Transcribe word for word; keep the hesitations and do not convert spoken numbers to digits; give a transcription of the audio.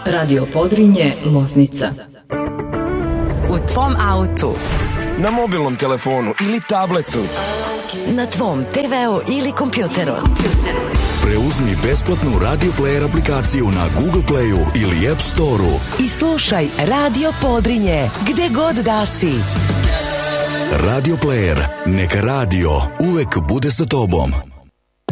Radio Podrinje, Loznica. U tvom autu, na mobilnom telefonu ili tabletu, na tvom te veu ili kompjuteru. Preuzmi besplatnu Radio Player aplikaciju na Google Playu ili App Storeu i slušaj Radio Podrinje gde god da si. Radio Player, neka radio uvek bude sa tobom.